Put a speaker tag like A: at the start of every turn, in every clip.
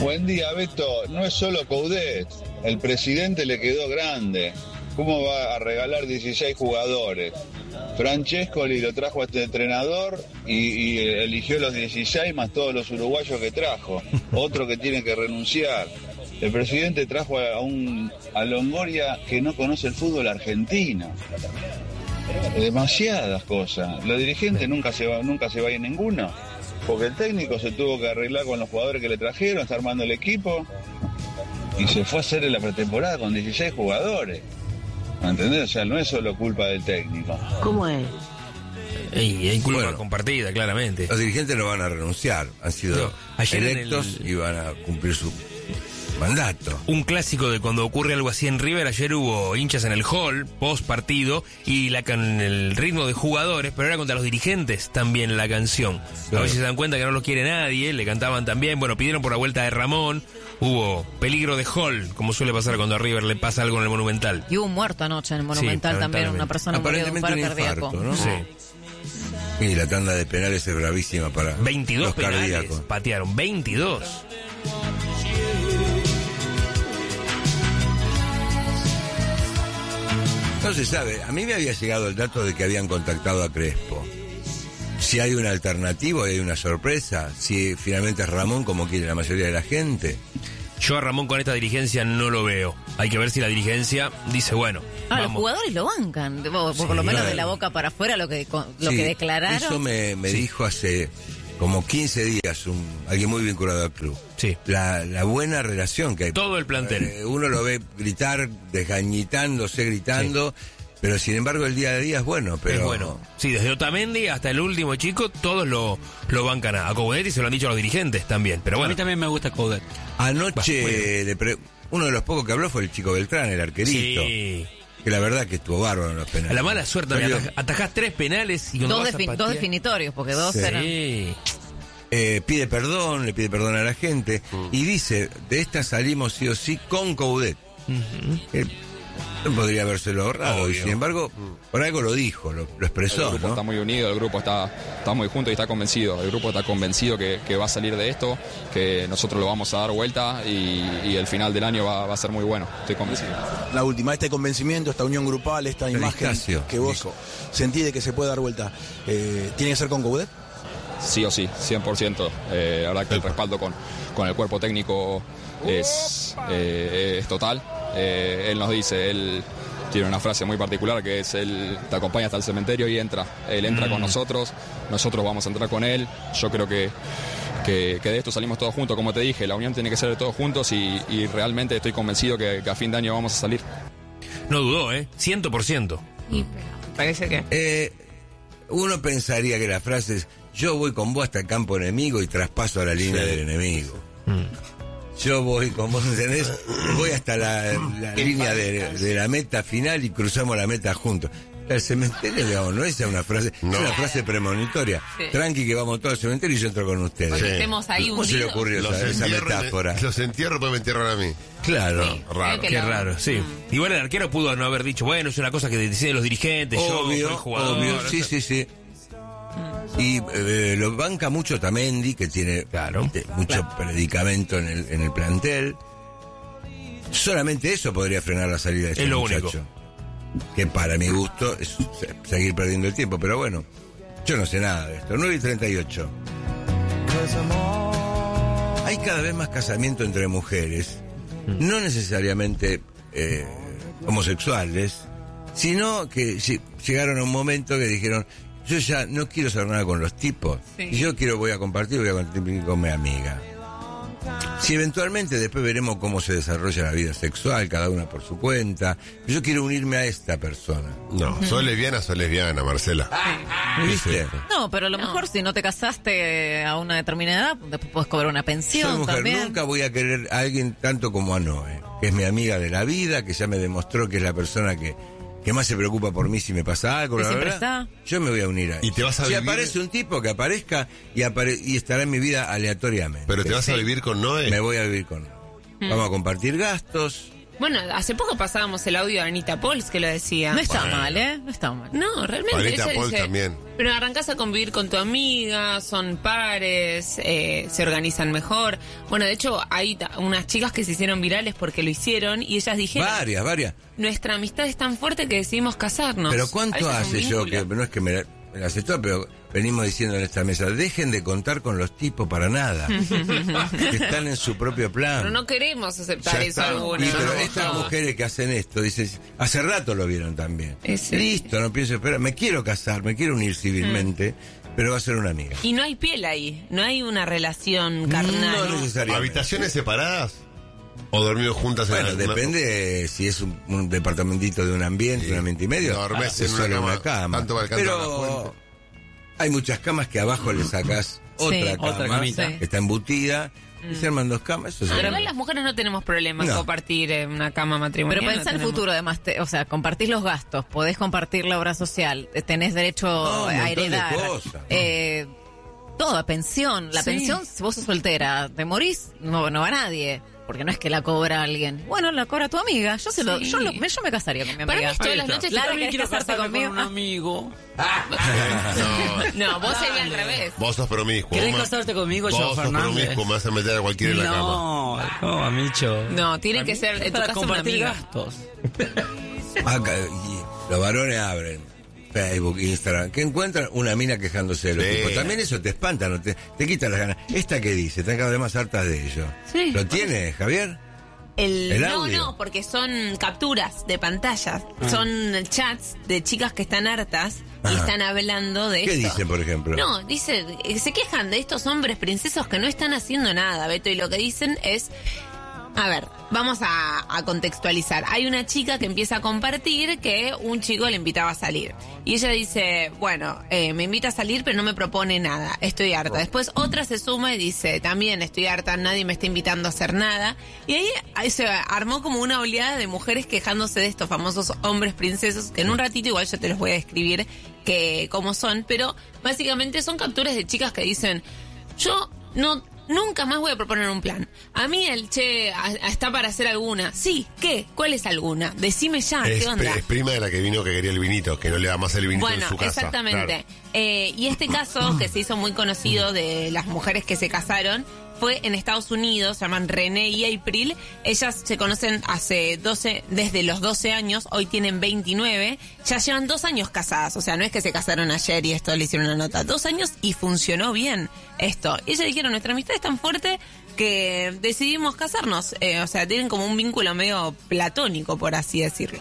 A: Buen día, Beto. No es solo Coudet. El presidente le quedó grande. ¿Cómo va a regalar 16 jugadores? Francescoli lo trajo a este entrenador y eligió los 16 más todos los uruguayos que trajo. Otro que tiene que renunciar. El presidente trajo a Longoria que no conoce el fútbol argentino. Demasiadas cosas. Los dirigentes nunca se va a ir ninguno. Porque el técnico se tuvo que arreglar con los jugadores que le trajeron, está armando el equipo y se fue a hacer la pretemporada con 16 jugadores. ¿Me entendés? O sea, no es solo culpa del técnico.
B: ¿Cómo es?
C: Y hay culpa compartida, claramente.
D: Los dirigentes no van a renunciar, han sido electos y van a cumplir su mandato.
C: Un clásico de cuando ocurre algo así en River. Ayer hubo hinchas en el hall, post partido, y con el ritmo de jugadores, pero era contra los dirigentes también la canción. Claro. A ver si se dan cuenta que no lo quiere nadie, le cantaban también. Bueno, pidieron por la vuelta de Ramón. Hubo peligro de hall, como suele pasar cuando a River le pasa algo en el Monumental.
E: Y hubo un muerto anoche en el Monumental también, una persona murió de un paro cardíaco.
D: ¿No? Sí. Y la tanda de penales es bravísima para
C: 22
D: los
C: penales
D: cardíacos.
C: Patearon, 22.
D: No se sabe, a mí me había llegado el dato de que habían contactado a Crespo. Si hay una alternativa, hay una sorpresa, si finalmente es Ramón como quiere la mayoría de la gente.
C: Yo a Ramón con esta dirigencia no lo veo. Hay que ver si la dirigencia dice, bueno, vamos.
E: Los jugadores lo bancan, por lo menos de la boca para afuera lo que declararon.
D: Eso me dijo hace como 15 días alguien muy vinculado al club.
C: Sí.
D: La buena relación que hay.
C: Todo el plantel.
D: Uno lo ve gritar, desgañitándose, gritando, pero sin embargo el día a día es bueno. Pero
C: es bueno. Sí, desde Otamendi hasta el último chico, todos lo bancan a Coudet y se lo han dicho a los dirigentes también. Pero bueno.
B: A mí también me gusta Coudet.
D: Anoche uno de los pocos que habló fue el chico Beltrán, el arquerito.
C: Sí.
D: Que la verdad que estuvo bárbaro en los penales.
C: La mala suerte, atajás 3 penales y
E: dos definitorios, porque 2 eran.
D: Le pide perdón a la gente y dice, de esta salimos sí o sí con Coudet. Podría habérselo ahorrado. Y sin embargo, por algo lo dijo, lo expresó.
F: El grupo está muy unido, el grupo está muy junto y está convencido. El grupo está convencido que va a salir de esto, que nosotros lo vamos a dar vuelta y el final del año va a ser muy bueno. Estoy convencido.
G: La última, este convencimiento, esta unión grupal, esta imagen que vos sentís de que se puede dar vuelta, ¿tiene que ser con Coudet?
F: Sí o sí, 100%. La verdad que el respaldo con el cuerpo técnico es total. Él nos dice, él tiene una frase muy particular que es, él te acompaña hasta el cementerio y entra. Él entra con nosotros vamos a entrar con él. Yo creo que de esto salimos todos juntos, como te dije, la unión tiene que ser de todos juntos y realmente estoy convencido que a fin de año vamos a salir.
C: No dudó, 100%.
E: Y parece que...
D: Uno pensaría que la frase es, yo voy con vos hasta el campo enemigo y traspaso a la línea del enemigo. Yo voy con vos, ¿entendés? Voy hasta la línea de la meta final y cruzamos la meta juntos. El cementerio, digamos, no es una frase, es una frase premonitoria. Sí. Tranqui que vamos todos al cementerio y yo entro con ustedes.
E: Porque estemos ahí
D: ¿Cómo se le ocurrió esa metáfora?
H: Los entierro para me entierran a mí.
D: Claro.
E: Sí,
H: raro.
C: Qué raro, sí. Igual el arquero pudo no haber dicho, bueno, es una cosa que deciden los dirigentes,
D: obvio,
C: yo soy jugador.
D: Obvio, sí. Y lo banca mucho Otamendi, que tiene mucho predicamento en el plantel. Solamente eso podría frenar la salida de este muchacho. Único. Que para mi gusto es seguir perdiendo el tiempo, pero bueno, yo no sé nada de esto. 9:38. Hay cada vez más casamiento entre mujeres, no necesariamente homosexuales, sino que llegaron a un momento que dijeron, yo ya no quiero saber nada con los tipos, y yo voy a compartir con mi amiga. Si eventualmente después veremos cómo se desarrolla la vida sexual, cada una por su cuenta, yo quiero unirme a esta persona.
H: No, soy lesbiana, Marcela.
D: ¿Viste?
E: No, pero a lo mejor si no te casaste a una determinada edad, después puedes cobrar una pensión.
D: Soy mujer,
E: también.
D: Nunca voy a querer a alguien tanto como a Noé, que es mi amiga de la vida, que ya me demostró que es la persona que más se preocupa por mí si me pasa algo, la verdad. Está. Yo me voy a unir a él.
H: ¿Y te vas a
D: si
H: vivir?
D: Aparece un tipo, que aparezca y estará en mi vida aleatoriamente.
H: ¿Pero te vas a vivir con Noé?
D: Me voy a vivir con Noé. Vamos a compartir gastos,
B: Bueno, hace poco pasábamos el audio de Anita Pols que lo decía.
E: No está mal, ¿eh? No está mal.
B: No, realmente.
H: Anita
B: ella
H: Pols
B: dice,
H: también.
B: pero arrancás a convivir con tu amiga, son pares, se organizan mejor. Bueno, de hecho, hay unas chicas que se hicieron virales porque lo hicieron y ellas dijeron...
D: Varias.
B: Nuestra amistad es tan fuerte que decidimos casarnos.
D: Pero ¿cuánto
B: Ahí es un
D: hace yo
B: vínculo.
D: que no es que me la aceptó, pero venimos diciendo en esta mesa, dejen de contar con los tipos para nada. Que están en su propio plan.
B: Pero no queremos aceptar
H: Ya
B: eso
H: está.
B: alguna.
D: Y pero
B: No.
D: estas mujeres que hacen esto, dices, hace rato lo vieron también.
B: Ese.
D: Listo, no pienso esperar, me quiero casar, me quiero unir civilmente, pero va a ser una amiga.
B: Y no hay piel ahí, no hay una relación carnal.
D: No necesariamente.
H: ¿Habitaciones separadas? ¿O dormidos juntas en
D: Bueno,
H: una-
D: depende si es un departamentito de un ambiente,
H: Sí.
D: un ambiente y medio.
H: Dormés
D: es
H: en una
D: solo
H: cama,
D: una cama.
H: tanto va alcanzar la
D: Pero
H: fuente.
D: hay muchas camas que abajo le sacás otra cama,
I: otra camita.
D: que está embutida, y se arman 2 camas. Eso
B: Pero
D: sí.
B: igual las mujeres no tenemos problema en
D: No.
B: compartir una cama matrimonial.
E: Pero pensá en el futuro, además, o sea, compartís los gastos, podés compartir la obra social, tenés derecho
D: un
E: a
D: montón de
E: heredar.
D: cosas.
E: Toda, pensión. La
B: Sí.
E: pensión, si vos sos soltera, te morís, no va nadie. Porque no es que la cobra alguien. Bueno, la cobra tu amiga. Yo yo me casaría con mi
B: Para mí
E: amiga.
B: es todas las noches.
E: Lara,
I: También
E: ¿querés
I: quiero
E: casarte
I: casarme
E: conmigo?
I: con un amigo.
B: No, vos serías al revés.
H: Vos sos promiscuo.
I: ¿Querés
H: vos
I: casarte conmigo,
H: Vos
I: yo,
H: sos
I: Fernández?
H: promiscuo, me vas a meter a cualquiera en la cama.
I: No, Amicho.
B: No, tiene que ser en tu
I: para
B: caso una
I: compartir
B: amiga.
I: gastos.
D: Acá, y los varones abren Facebook, Instagram, que encuentran una mina quejándose de los
H: Sí.
D: tipos. También eso te espanta, ¿no? Te quita las ganas. ¿Esta que dice? Están cada vez más hartas de ello.
B: Sí.
D: ¿Lo tiene, Javier? ¿El
B: No,
D: audio?
B: no, porque son capturas de pantallas. Son chats de chicas que están hartas y
D: Ajá.
B: están hablando de
D: ¿Qué
B: esto.
D: dicen, por ejemplo?
B: No, dice, se quejan de estos hombres princesos que no están haciendo nada, Beto, y lo que dicen es... A ver, vamos a contextualizar. Hay una chica que empieza a compartir que un chico le invitaba a salir. Y ella dice, bueno, me invita a salir pero no me propone nada, estoy harta. Después otra se suma y dice, también estoy harta, nadie me está invitando a hacer nada. Y ahí se armó como una oleada de mujeres quejándose de estos famosos hombres princesos, que en un ratito igual yo te los voy a describir que cómo son, pero básicamente son capturas de chicas que dicen, yo nunca más voy a proponer un plan. A mí el está para hacer alguna. Sí, ¿qué? ¿Cuál es alguna? Decime ya, ¿qué onda?
H: Es prima de la que vino que quería el vinito, que no le da más el vinito
B: Bueno,
H: en su casa.
B: exactamente.
H: Claro.
B: Y este caso que se hizo muy conocido de las mujeres que se casaron fue en Estados Unidos, se llaman René y April. Ellas se conocen desde los 12 años, hoy tienen 29, ya llevan 2 años casadas, o sea, no es que se casaron ayer y esto le hicieron una nota, 2 años y funcionó bien esto. Y ellas dijeron, nuestra amistad es tan fuerte que decidimos casarnos, o sea, tienen como un vínculo medio platónico, por así decirlo.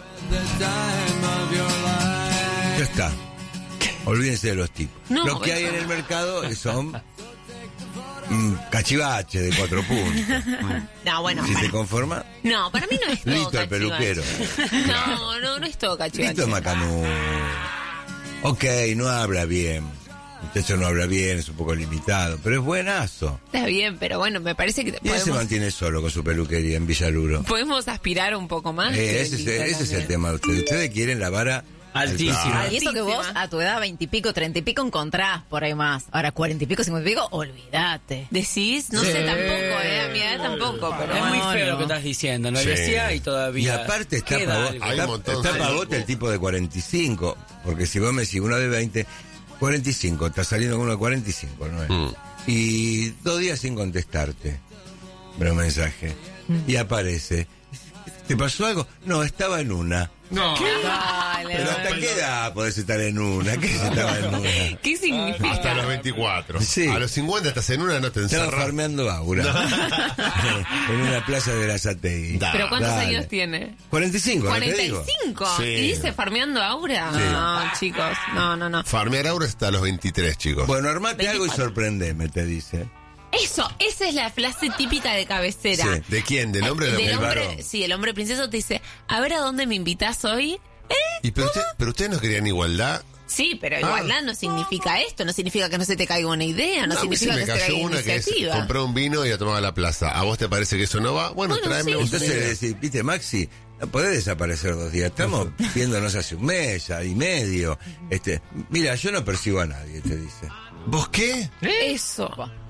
D: Ya está. Olvídense de los tipos.
B: No,
D: Lo que hay en el mercado son cachivaches de 4 puntos.
B: No, bueno,
D: Si
B: para,
D: se conforma,
B: no, para mí no es todo
D: listo el
B: cachivache.
D: peluquero.
B: No es todo cachivache.
D: Listo es macanú. Ok, no habla bien. Eso no habla bien, es un poco limitado, pero es buenazo.
B: Está bien, pero bueno, me parece que
D: Y él se mantiene solo con su peluquería en Villaluro.
B: podemos aspirar un poco más.
D: Ese es el tema de ustedes. Ustedes quieren la vara
I: Altísima.
E: Y eso que vos a tu edad, 20 y pico, 30 y pico, encontrás por ahí más. Ahora, 40 y pico, 50 y pico, olvídate.
B: ¿Decís? No sé tampoco, a mi edad tampoco, pero...
I: Es muy
E: No,
I: feo
E: no.
I: lo que estás diciendo. No
H: Sí.
I: decía y
D: Y
I: todavía.
D: aparte está
I: queda
D: para
I: algo.
H: Hay un montón
D: está
H: de
D: pa'
H: tipos.
D: vos el tipo de 45. Porque si vos me decís uno de 20, 45, está saliendo con uno de 45, ¿no es? Y 2 días sin contestarte. Pero mensaje. Y aparece. ¿Te pasó algo? No, estaba en una.
I: No.
E: Dale,
D: Pero ¿hasta qué edad podés estar en una? ¿Qué se estaba en una?
B: ¿Qué significa?
H: Hasta los 24.
D: Sí.
H: A los 50 estás en una, no te
D: Estaba
H: encerras.
D: farmeando aura. En una plaza de la Sategui.
B: ¿Pero cuántos
D: Dale.
B: años tiene?
D: 45, ¿no te digo?
B: 45.
H: Sí.
B: ¿Y dice farmeando aura?
D: Sí.
B: No, chicos, no.
H: Farmear aura hasta los 23, chicos.
D: Bueno, armate algo y
B: 24.
D: sorprendeme, te dice.
B: Eso, esa es la frase típica de cabecera.
D: Sí.
H: ¿De quién? ¿Del hombre o del
B: Del
H: varón?
B: hombre, sí, el hombre princeso te dice, a ver a dónde me invitas hoy.
H: ¿Y pero ustedes no querían igualdad?
B: Sí, pero igualdad no significa esto, no significa que no se te caiga una idea, no,
H: a mí se
B: significa
H: me
B: que se te
H: cayó
B: caiga
H: una que es
B: iniciativa.
H: compré un vino y la tomaba a la plaza. ¿A vos te parece que eso no va? Bueno,
B: Bueno,
H: tráeme
B: sí.
H: un
D: Entonces le decís, viste, Maxi, no podés desaparecer 2 días. Estamos viéndonos hace un mes ya y medio. Mira, yo no percibo a nadie, te dice.
H: ¿Vos qué?
B: Eso.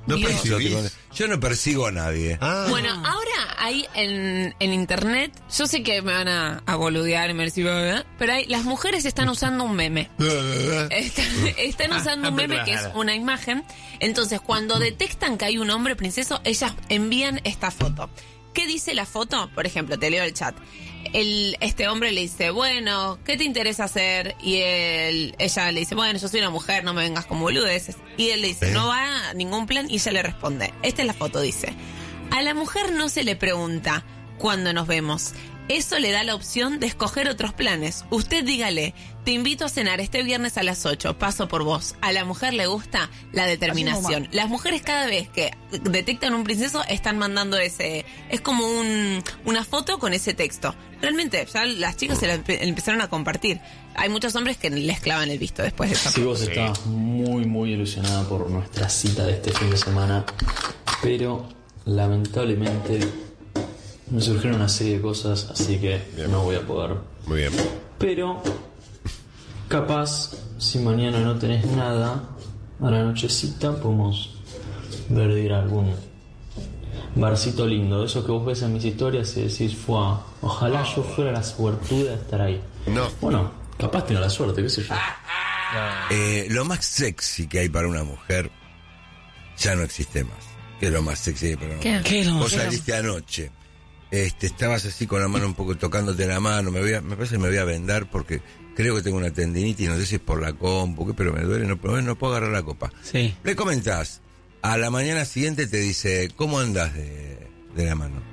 H: ¿No
B: Digo,
H: percibís?
D: Yo no persigo a nadie.
B: Bueno, ahora hay en internet, yo sé que me van a boludear y me decir, pero las mujeres están usando un meme. Están usando un meme que es una imagen. Entonces, cuando detectan que hay un hombre princeso, ellas envían esta foto. ¿Qué dice la foto? Por ejemplo, te leo el chat. Este hombre le dice, bueno, ¿qué te interesa hacer? Y ella le dice, bueno, yo soy una mujer, no me vengas con boludeces. Y él le dice, no va a ningún plan. Y ella le responde, esta es la foto, dice, a la mujer no se le pregunta cuándo nos vemos. Eso le da la opción de escoger otros planes. Usted dígale, te invito a cenar este viernes a las 8, paso por vos. A la mujer le gusta la determinación. Las mujeres cada vez que detectan un princeso están mandando ese... Es como una foto con ese texto. Realmente, ya las chicas se la empezaron a compartir. Hay muchos hombres que les clavan el visto después de esa
J: Sí, vos estabas muy, muy ilusionada por nuestra cita de este fin de semana, pero lamentablemente me surgieron una serie de cosas, así que no voy a poder.
H: Muy bien.
J: Pero, capaz, si mañana no tenés nada, a la nochecita podemos ver de ir a algún barcito lindo. Eso que vos ves en mis historias y decís, ojalá yo fuera la suertuda de estar ahí.
H: No.
J: Bueno, capaz tengo la suerte, qué sé yo.
D: Lo más sexy que hay para una mujer ya no existe más. ¿Qué es lo más sexy que hay para una mujer?
E: ¿Qué es lo más
D: Vos
E: sexy?
D: saliste anoche. Estabas así con la mano un poco tocándote la mano. Me parece que me voy a vendar porque creo que tengo una tendinitis, no sé si es por la compu, pero me duele, no puedo agarrar la copa.
I: Sí.
D: Le comentás, a la mañana siguiente te dice, ¿cómo andás de la mano?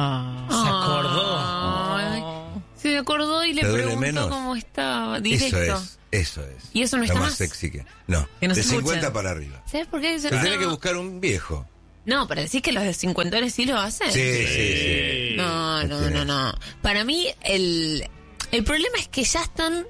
I: Se acordó.
B: Ay, se acordó y le
D: ¿Te duele
B: preguntó
D: menos?
B: cómo estaba. Directo.
D: Eso es.
B: ¿Y eso no está
D: lo
B: más?
D: más sexy que... No,
E: Que nos
D: de
E: escuchen.
D: 50 para arriba.
B: ¿Sabes por qué?
D: Te tenés que buscar un viejo.
B: No, pero decís que los de 50 sí lo hacen.
D: Sí.
B: No. Para mí, el problema es que ya están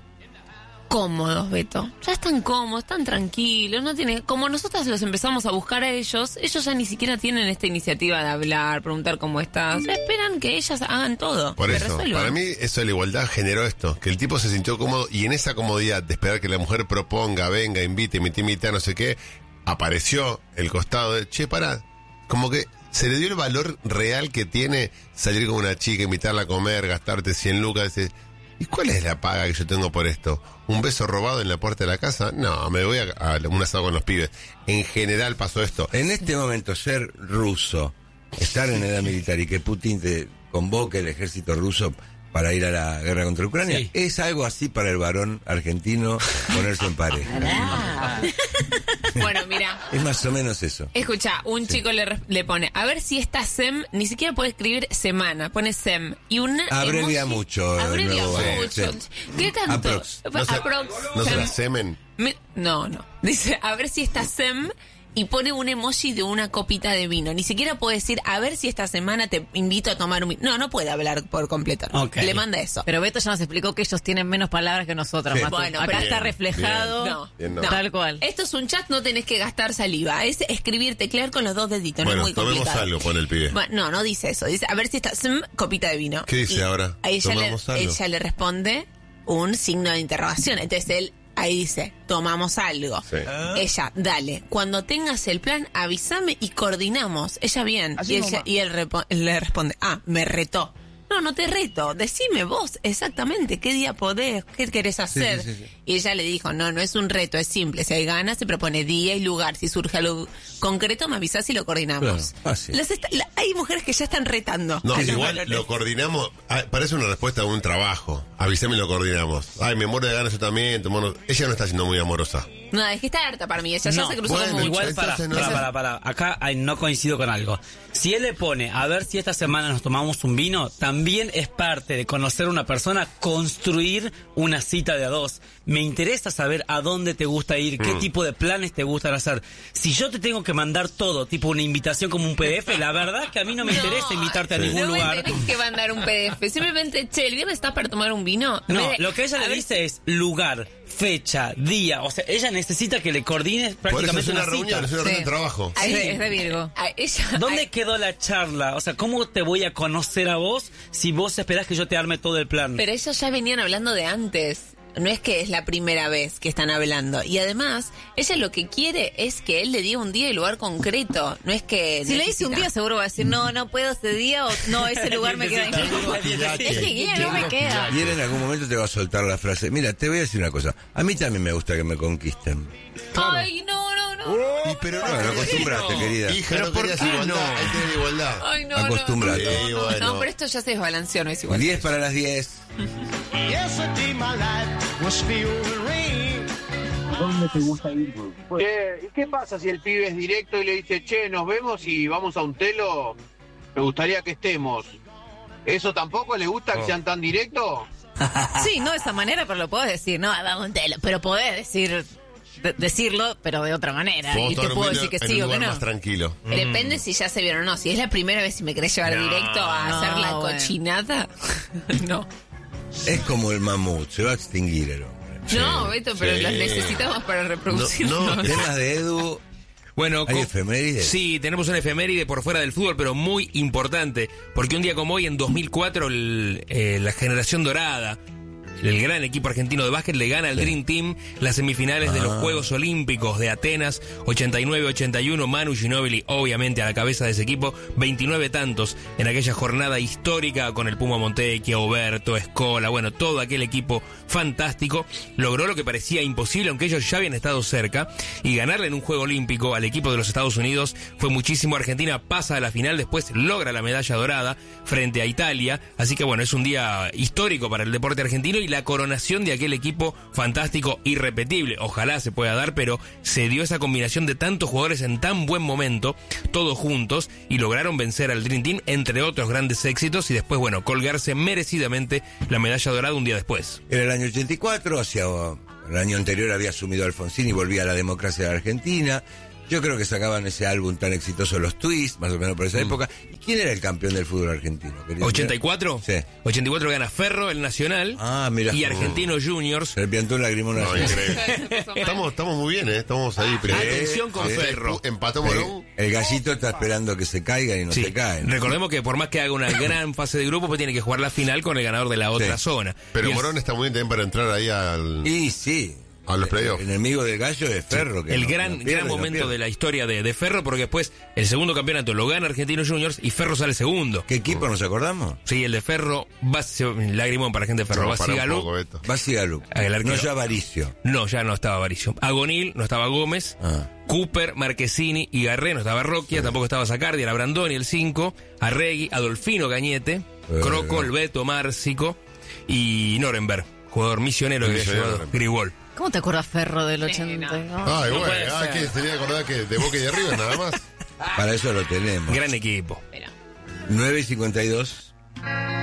B: cómodos, Beto. Ya están cómodos, están tranquilos. No tienen, como nosotras los empezamos a buscar a ellos ya ni siquiera tienen esta iniciativa de hablar, preguntar cómo estás. Esperan que ellas hagan todo.
H: Por
B: que
H: eso,
B: resuelvan.
H: para mí eso de la igualdad generó esto, que el tipo se sintió cómodo y en esa comodidad de esperar que la mujer proponga, venga, invite, no sé qué, apareció el costado de, che, pará, como que se le dio el valor real que tiene salir con una chica, invitarla a comer, gastarte 100 lucas, ¿y cuál es la paga que yo tengo por esto? ¿Un beso robado en la puerta de la casa? No, me voy a un asado con los pibes. En general pasó esto.
D: En este momento, ser ruso, estar en edad militar y que Putin te convoque el ejército ruso para ir a la guerra contra Ucrania,
I: Sí.
D: es algo así para el varón argentino ponerse en pareja.
B: Bueno, mira.
D: Es más o menos eso.
B: Escucha, un chico le pone, a ver si esta SEM, ni siquiera puede escribir semana, pone SEM. Y una
D: Abrevia
B: emoji-
D: mucho.
B: Abrevia
D: nuevo,
B: mucho.
D: sí.
B: ¿Qué tanto?
D: Aprox.
H: ¿No será semen?
B: No. Dice, a ver si esta SEM y pone un emoji de una copita de vino. Ni siquiera puede decir, a ver si esta semana te invito a tomar un vino. No puede hablar por completo.
I: Ok.
B: Le manda eso.
E: Pero Beto ya nos explicó que ellos tienen menos palabras que nosotros,
D: Sí.
E: Matu.
B: Bueno,
E: Acá
B: pero-
E: está reflejado
B: No.
H: Bien, no.
E: tal cual.
B: Esto es un chat, no tenés que gastar saliva. Es escribir, teclear con los dos deditos. no
H: Bueno,
B: es muy
H: tomemos
B: complicado.
H: algo, pone el pibe.
B: Bueno, no dice eso. Dice, a ver si está copita de vino.
H: ¿Qué dice
B: Y
H: ahora?
B: a
H: ¿Tomamos algo?
B: ella le responde un signo de interrogación. Entonces él ahí dice, tomamos algo.
H: Sí.
B: Ella, dale, cuando tengas el plan, avísame y coordinamos. Ella bien. Y él le responde, me retó. No te reto, decime vos exactamente qué día podés, qué querés hacer.
D: Sí.
B: Y ella le dijo, no es un reto, es simple. Si hay ganas, se propone día y lugar. Si surge algo concreto, me avisás y lo coordinamos.
D: Claro, fácil.
B: Hay mujeres que ya están retando.
H: No,
B: a los
H: igual
B: varones.
H: lo coordinamos. Parece una respuesta a un trabajo. Avísame y lo coordinamos. Ay, me muero de ganas yo también. Ella no está siendo muy amorosa.
B: No, es que está harta para mí. Ella ya
I: No,
B: se cruzó
H: bueno,
B: con mucho.
I: Igual,
H: Entonces no-
I: para. Acá no coincido con algo. Si él le pone, a ver si esta semana nos tomamos un vino, también es parte de conocer a una persona, construir una cita de a dos. Me interesa saber a dónde te gusta ir, qué tipo de planes te gustan hacer. Si yo te tengo que mandar todo, tipo una invitación como un PDF, la verdad que a mí no me interesa invitarte a ningún
B: no
I: lugar.
B: me tenés que mandar un PDF. Simplemente, che, ¿el viernes estás para tomar un vino? En
I: No,
B: vez de,
I: lo que ella
B: a
I: le
B: ver,
I: dice es lugar, fecha, día. O sea, ella necesita que le coordines
H: Por eso es
I: prácticamente
H: una
I: una
H: reunión, es
I: cita.
H: una reunión de trabajo.
B: Ay,
E: Es de Virgo.
B: a ella,
I: ¿Dónde quedó la charla? O sea, ¿cómo te voy a conocer a vos si vos esperás que yo te arme todo el plan?
B: Pero ellos ya venían hablando de antes. no es que es la primera vez que están hablando. Y además, ella lo que quiere es que él le diga un día y lugar concreto. No es que...
E: Si le dice un día, seguro va a decir, no puedo ese día, o no, ese lugar me queda incómodo. Es que guía no me queda.
D: Y él en algún momento te va a soltar la frase. Mira, te voy a decir una cosa. A mí también me gusta que me conquisten.
B: Ay, no.
H: Pero
D: no, acostumbrate, querida.
H: Hija, no querías igualdad. Ahí tenés igualdad.
B: Ay, no.
D: Acostumbrate.
H: Sí, bueno.
B: No, pero esto ya se desbalanceó, no es igual.
D: 10 para las 10.
K: ¿Dónde te gusta ir? ¿Y qué pasa si el pibe es directo y le dice, che, nos vemos y vamos a un telo? Me gustaría que estemos. ¿Eso tampoco le gusta que sean tan directos?
E: Sí, no de esa manera, pero lo podés decir, no, vamos a un telo. Pero podés decirlo, pero de otra manera. Y te puedo decir que sí o que no.
H: Más tranquilo.
B: Depende si ya se vieron o no. Si es la primera vez y me querés llevar directo a hacer la cochinada, no.
D: Es como el mamut, se va a extinguir el hombre.
B: No, Beto, pero los necesitamos para reproducirnos.
D: Temas de Edu.
C: Bueno,
D: ¿hay efemérides?
C: Sí, tenemos una efeméride por fuera del fútbol, pero muy importante. Porque un día como hoy, en 2004, la generación dorada, el gran equipo argentino de básquet, le gana al Dream Team las semifinales de los Juegos Olímpicos de Atenas, 89-81, Manu Ginóbili obviamente a la cabeza de ese equipo, 29 tantos en aquella jornada histórica con el Puma Montecchio, Oberto, Escola, bueno, todo aquel equipo fantástico, logró lo que parecía imposible, aunque ellos ya habían estado cerca, y ganarle en un Juego Olímpico al equipo de los Estados Unidos fue muchísimo. Argentina pasa a la final, después logra la medalla dorada frente a Italia, así que bueno, es un día histórico para el deporte argentino y la coronación de aquel equipo fantástico, irrepetible. Ojalá se pueda dar, pero se dio esa combinación de tantos jugadores en tan buen momento, todos juntos, y lograron vencer al Dream Team, entre otros grandes éxitos, y después, bueno, colgarse merecidamente la medalla dorada un día después.
D: Era el año 84, el año anterior había asumido Alfonsín y volvía a la democracia de Argentina. Yo creo que sacaban ese álbum tan exitoso, Los Twists, más o menos por esa época. ¿Y quién era el campeón del fútbol argentino?
C: ¿84?
D: Sí.
C: 84 gana Ferro, el Nacional,
D: mira,
C: y Argentinos Juniors.
D: Se le piantó un lagrimón.
H: No, increíble. Estamos muy bien, estamos ahí.
C: Atención con Ferro.
H: Empató Morón.
D: El gallito está esperando que se caiga y no se cae, ¿no?
C: Recordemos que por más que haga una gran fase de grupo, pues tiene que jugar la final con el ganador de la otra zona.
H: Pero Morón está muy bien también para entrar ahí al...
D: Y sí.
H: A los playoffs.
D: El enemigo del gallo es Ferro.
C: Sí, el gran momento de la historia de Ferro, porque después el segundo campeonato lo gana Argentinos Juniors y Ferro sale segundo.
D: ¿Qué equipo nos acordamos?
C: Sí, el de Ferro, lagrimón para gente de Ferro.
D: Basigalup. No ya Varicio.
C: No, ya no estaba Varicio. Agonil, no estaba Gómez. Cooper, Marquesini y Garré, no estaba Rocchia, tampoco estaba Zacardi, era Brandoni, el 5, Arregui, Adolfino Cañete, Croco, el Beto, Márcico y Norenberg, jugador misionero que había llevado Grigol.
E: ¿Cómo te acuerdas Ferro del 80?
H: Ay, bueno, que tenía que acordar que de Boca y de River nada más.
D: Para eso lo tenemos.
C: Gran equipo.
D: 9:52.